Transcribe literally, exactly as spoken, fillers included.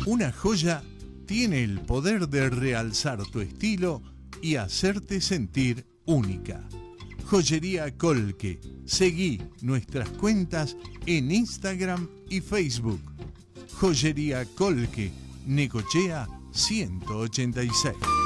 Una joya tiene el poder de realzar tu estilo y hacerte sentir única. Joyería Colque. Seguí nuestras cuentas en Instagram y Facebook. Joyería Colque, Necochea ciento ochenta y seis.